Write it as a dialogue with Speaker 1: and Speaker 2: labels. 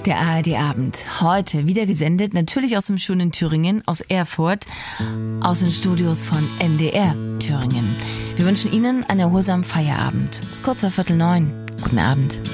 Speaker 1: Der ARD-Abend. Heute wieder gesendet, natürlich aus dem schönen Thüringen, aus Erfurt, aus den Studios von NDR Thüringen. Wir wünschen Ihnen einen erholsamen Feierabend. Bis kurz vor 8:45. Guten Abend.